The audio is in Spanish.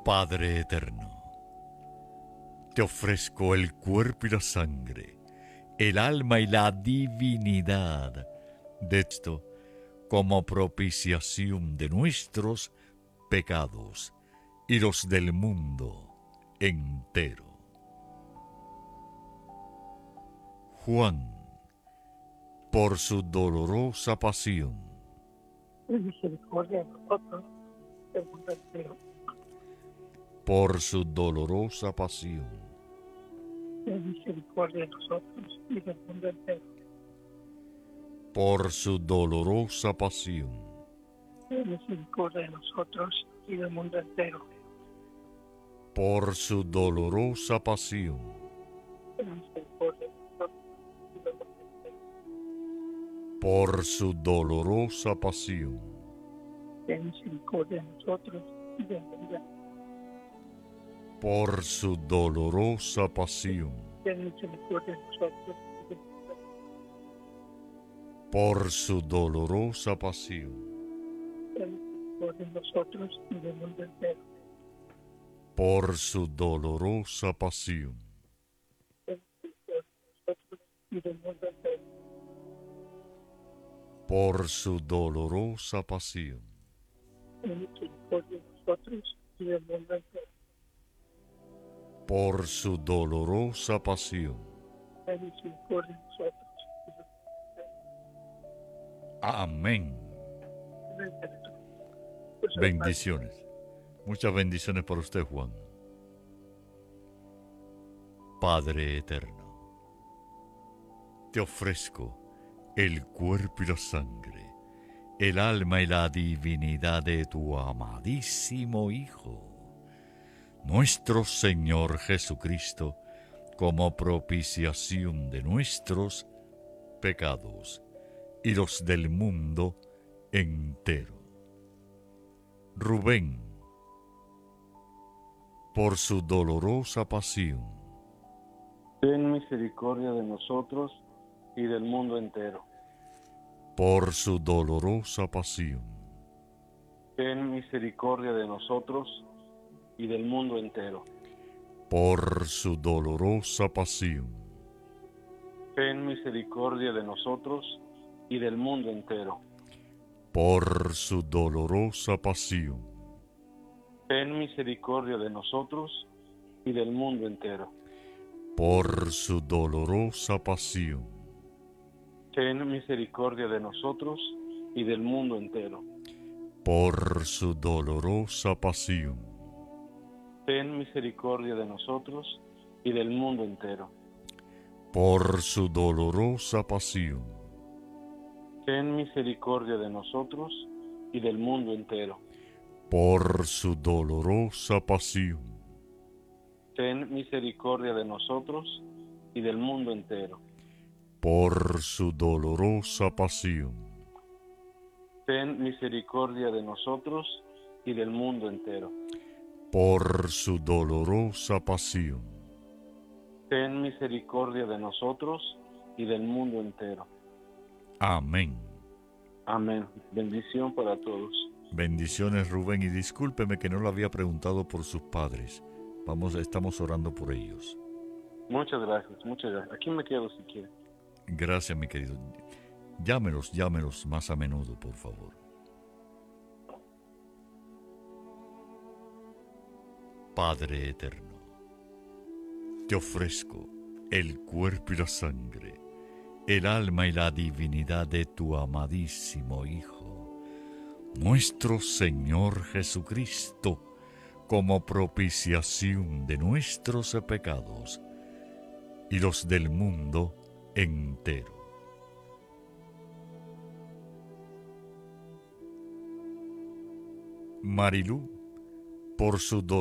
Padre eterno, te ofrezco el cuerpo y la sangre, el alma y la divinidad de esto como propiciación de nuestros pecados y los del mundo entero. Juan, por su dolorosa pasión, Ten misericordia de nosotros, del mundo entero. por su dolorosa pasión, Ten misericordia de nosotros y del mundo entero. por su dolorosa pasión, Ten misericordia de nosotros y del mundo entero. por su dolorosa pasión, Ten misericordia de nosotros y del mundo entero. por su dolorosa pasión, Ten misericordia de nosotros y del mundo entero. por su dolorosa pasión, Ten misericordia de nosotros y del mundo entero. por su dolorosa pasión, Ten misericordia de nosotros y del mundo entero. por su dolorosa pasión, Ten misericordia de nosotros y del mundo entero. por su dolorosa pasión, Ten misericordia de nosotros y del mundo entero. por su dolorosa pasión. Ten misericordia de nosotros y del Amén. mundo entero. Bendiciones. Muchas bendiciones para usted, Juan. Padre eterno, te ofrezco el cuerpo y la sangre, el alma y la divinidad de tu amadísimo Hijo, nuestro Señor Jesucristo, como propiciación de nuestros pecados y los del mundo entero. Rubén, por su dolorosa pasión, Ten misericordia de nosotros y del mundo entero. por su dolorosa pasión, Ten misericordia de nosotros y del mundo entero. por su dolorosa pasión, Ten misericordia de nosotros y del mundo entero. por su dolorosa pasión, Ten misericordia de nosotros y del mundo entero. por su dolorosa pasión, Ten misericordia de nosotros y del mundo entero. por su dolorosa pasión, Ten misericordia de nosotros y del mundo entero. por su dolorosa pasión, Ten misericordia de nosotros y del mundo entero. por su dolorosa pasión, Ten misericordia de nosotros y del mundo entero. por su dolorosa pasión, Ten misericordia de nosotros y del mundo entero. por su dolorosa pasión, Ten misericordia de nosotros y del mundo entero. amén. Amén. Bendición para todos. Bendiciones, Rubén, y discúlpeme que no le había preguntado por sus padres. Estamos orando por ellos. Muchas gracias, muchas gracias. Aquí me quedo si quiere. Gracias, mi querido. Llámelos más a menudo, por favor. Padre eterno, te ofrezco el cuerpo y la sangre, el alma y la divinidad de tu amadísimo Hijo, nuestro Señor Jesucristo, como propiciación de nuestros pecados y los del mundo entero. Marilú, por su